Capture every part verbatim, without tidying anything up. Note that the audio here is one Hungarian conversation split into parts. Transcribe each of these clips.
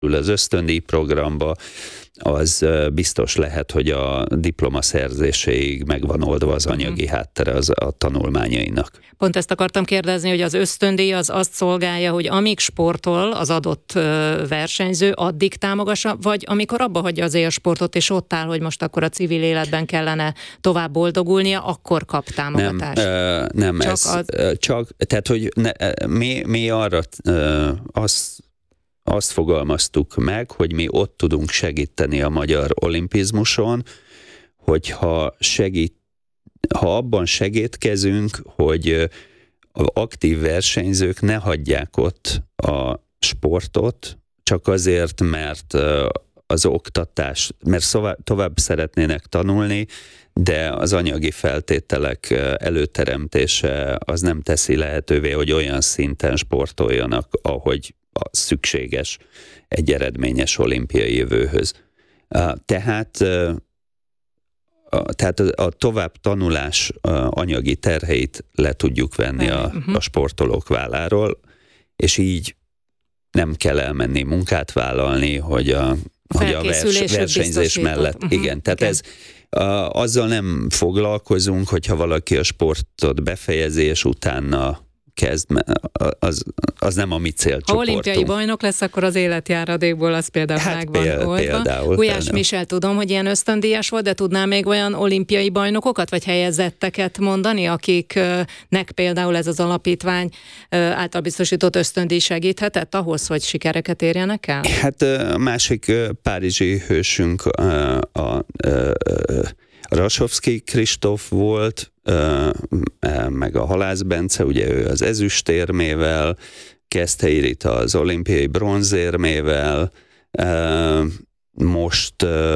az ösztöndíj programba, az biztos lehet, hogy a diplomaszerzéséig meg van oldva az anyagi háttere az a tanulmányainak. Pont ezt akartam kérdezni, hogy az ösztöndíj az azt szolgálja, hogy amíg sportol az adott versenyző, addig támogassa, vagy amikor abba hagyja az élsportot, és ott áll, hogy most akkor a civil életben kellene tovább boldogulnia, akkor kap támogatást. Nem, nem csak ez, az... csak, tehát, hogy ne, mi, mi arra azt Azt fogalmaztuk meg, hogy mi ott tudunk segíteni a magyar olimpizmuson, hogyha segít, ha abban segítkezünk, hogy az aktív versenyzők ne hagyják ott a sportot, csak azért, mert az oktatás, mert szóval tovább szeretnének tanulni, de az anyagi feltételek előteremtése az nem teszi lehetővé, hogy olyan szinten sportoljanak, ahogy szükséges egy eredményes olimpiai jövőhöz. Tehát, tehát a tovább tanulás anyagi terheit le tudjuk venni a, a sportolók válláról, és így nem kell elmenni munkát vállalni, hogy a, hogy a vers, versenyzés mellett. Uh-huh. Igen, tehát igen. ez azzal nem foglalkozunk, hogyha valaki a sportot befejezi, és utána kezd, az, az nem a mi célcsoportunk. Ha olimpiai bajnok lesz, akkor az életjáradékból az például hát megvan péld, oldva. Például. Gulyás például. Michel, tudom, hogy ilyen ösztöndíjas volt, de tudnál még olyan olimpiai bajnokokat, vagy helyezetteket mondani, akiknek például ez az alapítvány által biztosított ösztöndíj segíthetett ahhoz, hogy sikereket érjenek el? Hát a másik párizsi hősünk a, a, a, a Rasovszky Kristóf volt, meg a Halász Bence, ugye ő az ezüstérmével, Keszthely Rita az olimpiai bronzérmével, most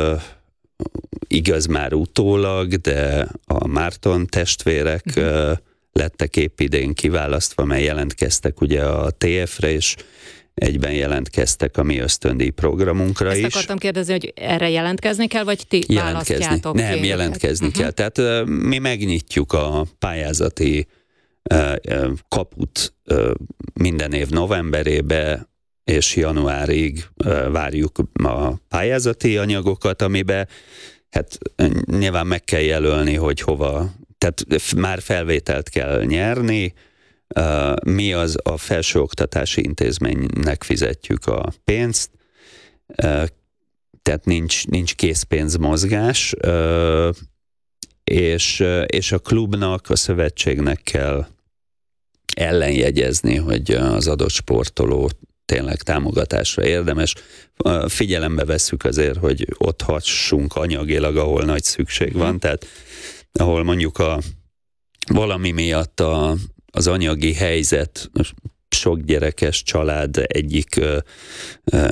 igaz már utólag, de a Márton testvérek uh-huh. lettek épp idén kiválasztva, mert jelentkeztek ugye a té ef-re, és egyben jelentkeztek a mi ösztöndíj programunkra Ezt is. Ezt akartam kérdezni, hogy erre jelentkezni kell, vagy ti jelentkezni. választjátok? Nem, ki jelentkezni uh-huh. kell. Tehát uh, mi megnyitjuk a pályázati uh, uh, kaput uh, minden év novemberébe, és januárig uh, várjuk a pályázati anyagokat, amiben hát nyilván meg kell jelölni, hogy hova, tehát már felvételt kell nyerni. Uh, mi az a felsőoktatási intézménynek fizetjük a pénzt, uh, tehát nincs, nincs készpénzmozgás, uh, és, uh, és a klubnak, a szövetségnek kell ellenjegyezni, hogy az adott sportoló tényleg támogatásra érdemes. Uh, figyelembe vesszük azért, hogy ott hassunk anyagilag, ahol nagy szükség van, tehát ahol mondjuk a valami miatt a az anyagi helyzet, sok gyerekes család egyik ö, ö,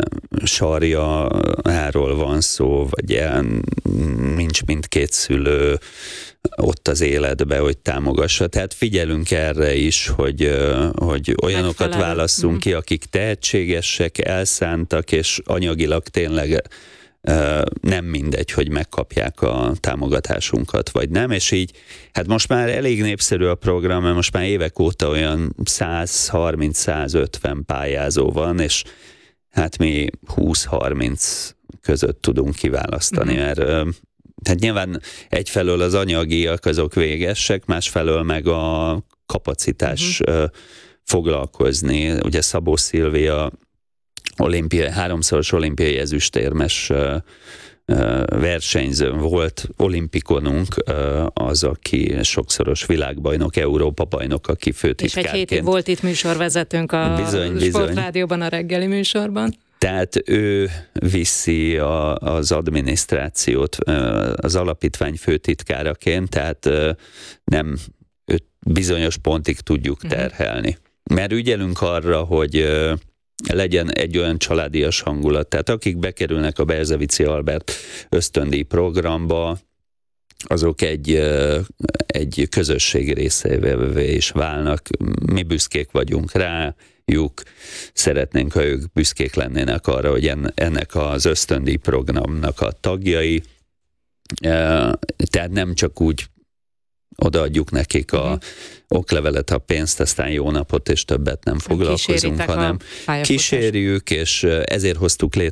sarjáról van szó, vagy ilyen, nincs mindkét szülő ott az életbe, hogy támogassa. Tehát figyelünk erre is, hogy, ö, hogy olyanokat Megfelelő. válasszunk ki, akik tehetségesek, elszántak, és anyagilag tényleg nem mindegy, hogy megkapják a támogatásunkat, vagy nem, és így, hát most már elég népszerű a program, mert most már évek óta olyan száz harminc száz ötven pályázó van, és hát mi húsz-harminc között tudunk kiválasztani, mert uh-huh. tehát nyilván egyfelől az anyagiak azok végesek, másfelől meg a kapacitás uh-huh. foglalkozni. Ugye Szabó Szilvia olimpiai, háromszoros olimpiai ezüstérmes uh, uh, versenyző volt, olimpikonunk, uh, az, aki sokszoros világbajnok, Európa-bajnok, aki főtitkárként. És egy hétig volt itt műsorvezetőnk a bizony, Sportrádióban, a reggeli műsorban. Tehát ő viszi a, az adminisztrációt az alapítvány főtitkáraként, tehát nem őt bizonyos pontig tudjuk terhelni. Mert ügyelünk arra, hogy legyen egy olyan családias hangulat. Tehát akik bekerülnek a Berzevici Albert ösztöndíj programba, azok egy, egy közösség részévé is válnak. Mi büszkék vagyunk rájuk, szeretnénk, ha ők büszkék lennének arra, hogy ennek az ösztöndíj programnak a tagjai. Tehát nem csak úgy odaadjuk nekik a uh-huh. oklevelet, a pénzt, aztán jó napot, és többet nem foglalkozunk, hanem kísérjük, és ezért hoztuk létre